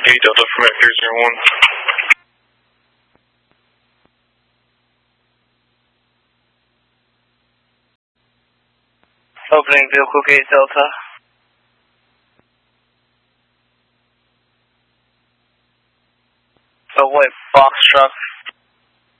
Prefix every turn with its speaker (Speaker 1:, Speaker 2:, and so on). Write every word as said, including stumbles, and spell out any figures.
Speaker 1: Gate Delta from F three zero one.
Speaker 2: Opening vehicle Gate Delta. A white box truck